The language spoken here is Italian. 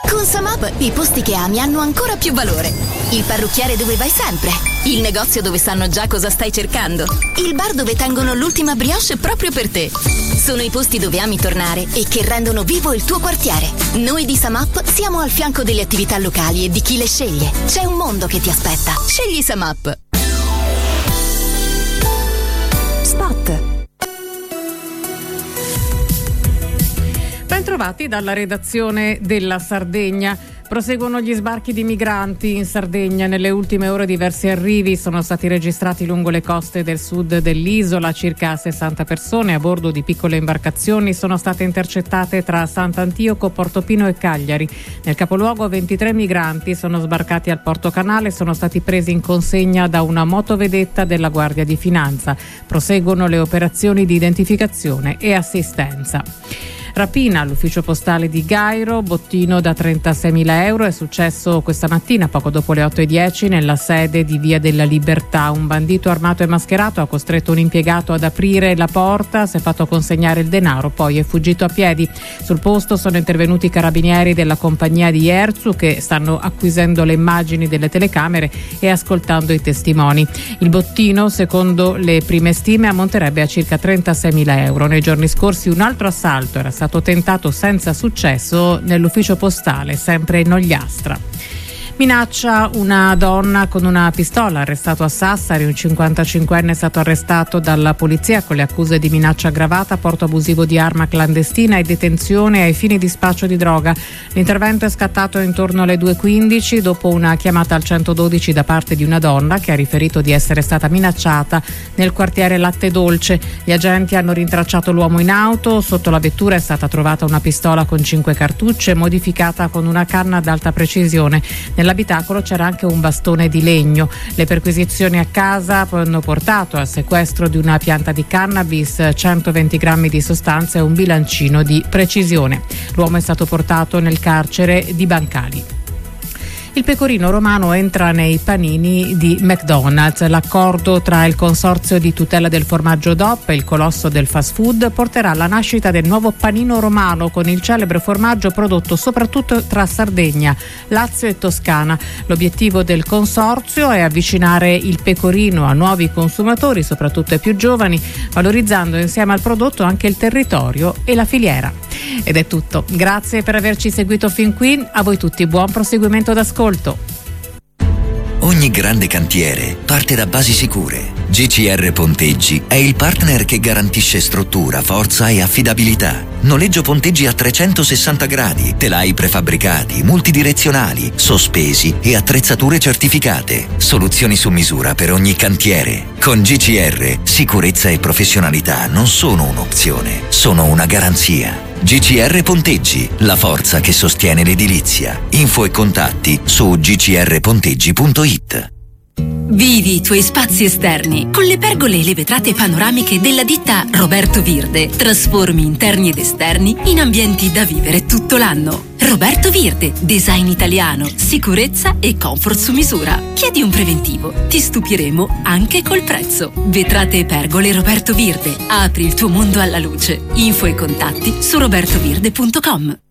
Con Samap i posti che ami hanno ancora più valore. Il parrucchiere dove vai sempre. Il negozio dove sanno già cosa stai cercando. Il bar dove tengono l'ultima brioche proprio per te. Sono i posti dove ami tornare e che rendono vivo il tuo quartiere. Noi di Samap siamo al fianco delle attività locali e di chi le sceglie. C'è un mondo che ti aspetta. Scegli Samap. Spot. Bentrovati dalla redazione della Sardegna. Proseguono gli sbarchi di migranti in Sardegna. Nelle ultime ore diversi arrivi sono stati registrati lungo le coste del sud dell'isola. Circa 60 persone a bordo di piccole imbarcazioni sono state intercettate tra Sant'Antioco, Portofino e Cagliari. Nel capoluogo 23 migranti sono sbarcati al Porto Canale e sono stati presi in consegna da una motovedetta della Guardia di Finanza. Proseguono le operazioni di identificazione e assistenza. Rapina all'ufficio postale di Gairo, bottino da 36.000 euro. È successo questa mattina poco dopo le 8:10 nella sede di Via della Libertà. Un bandito armato e mascherato ha costretto un impiegato ad aprire la porta, si è fatto consegnare il denaro, poi è fuggito a piedi. Sul posto sono intervenuti i carabinieri della compagnia di Erzu che stanno acquisendo le immagini delle telecamere e ascoltando i testimoni. Il bottino, secondo le prime stime, ammonterebbe a circa 36.000 euro. Nei giorni scorsi un altro assalto era stato tentato senza successo nell'ufficio postale, sempre in Ogliastra. Minaccia una donna con una pistola, arrestato a Sassari. Un 55enne è stato arrestato dalla polizia con le accuse di minaccia aggravata, porto abusivo di arma clandestina e detenzione ai fini di spaccio di droga. L'intervento è scattato intorno alle 2:15 dopo una chiamata al 112 da parte di una donna che ha riferito di essere stata minacciata nel quartiere Latte Dolce. Gli agenti hanno rintracciato l'uomo in auto. Sotto la vettura è stata trovata una pistola con 5 cartucce modificata con una canna ad alta precisione. Nell'abitacolo c'era anche un bastone di legno. Le perquisizioni a casa hanno portato al sequestro di una pianta di cannabis, 120 grammi di sostanza e un bilancino di precisione. L'uomo è stato portato nel carcere di Bancali. Il pecorino romano entra nei panini di McDonald's. L'accordo tra il consorzio di tutela del formaggio DOP e il colosso del fast food porterà alla nascita del nuovo panino romano con il celebre formaggio prodotto soprattutto tra Sardegna, Lazio e Toscana. L'obiettivo del consorzio è avvicinare il pecorino a nuovi consumatori, soprattutto ai più giovani, valorizzando insieme al prodotto anche il territorio e la filiera. Ed è tutto. Grazie per averci seguito fin qui. A voi tutti buon proseguimento d'ascolto. Ogni grande cantiere parte da basi sicure. GCR Ponteggi è il partner che garantisce struttura, forza e affidabilità. Noleggio ponteggi a 360 gradi, telai prefabbricati, multidirezionali, sospesi e attrezzature certificate. Soluzioni su misura per ogni cantiere. Con GCR, sicurezza e professionalità non sono un'opzione, sono una garanzia. GCR Ponteggi, la forza che sostiene l'edilizia. Info e contatti su gcrponteggi.it. Vivi i tuoi spazi esterni con le pergole e le vetrate panoramiche della ditta Roberto Virde. Trasformi interni ed esterni in ambienti da vivere tutto l'anno. Roberto Virde, design italiano, sicurezza e comfort su misura. Chiedi un preventivo, ti stupiremo anche col prezzo. Vetrate e pergole Roberto Virde, apri il tuo mondo alla luce. Info e contatti su robertovirde.com.